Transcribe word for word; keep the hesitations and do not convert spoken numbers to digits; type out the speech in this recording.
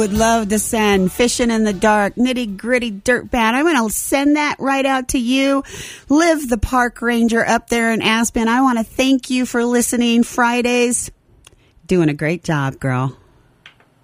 would love to send Fishing in the Dark, Nitty Gritty Dirt Band. I'm going to send that right out to you. Liv, the park ranger up there in Aspen, I want to thank you for listening Fridays. Doing a great job, girl.